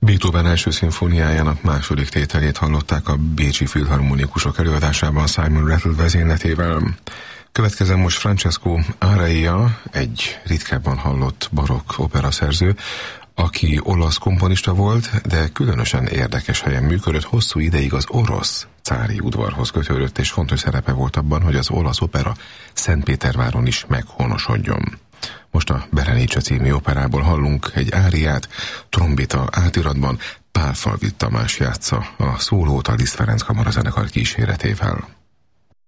Beethoven első szimfóniájának második tételét hallották a bécsi filharmonikusok előadásában Simon Rattle vezényletével. Következzen most Francesco Areia, egy ritkábban hallott barokk operaszerző, aki olasz komponista volt, de különösen érdekes helyen működött, hosszú ideig az orosz cári udvarhoz kötődött, és fontos szerepe volt abban, hogy az olasz opera Szentpéterváron is meghonosodjon. Most a Berenice című operából hallunk egy áriát, trombita átiratban. Pálfalvi Tamás játsza a szólót a Liszt Ferenc kamarazenekar kíséretével.